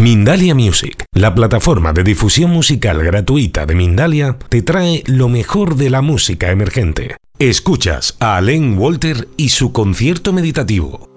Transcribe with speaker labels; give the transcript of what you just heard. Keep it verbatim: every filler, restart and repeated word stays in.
Speaker 1: Mindalia Music, la plataforma de difusión musical gratuita de Mindalia, te trae lo mejor de la música emergente. Escuchas a Alain Walter y su concierto meditativo.